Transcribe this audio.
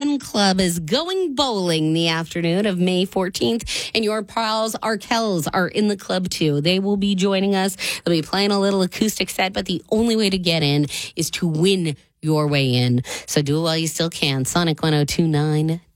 Fun Club is going bowling the afternoon of May 14th, and your pals Arkells are in the club too. They will be joining us. They'll be playing a little acoustic set, but the only way to get in is to win your way in. So do it while you still can. Sonic 102.9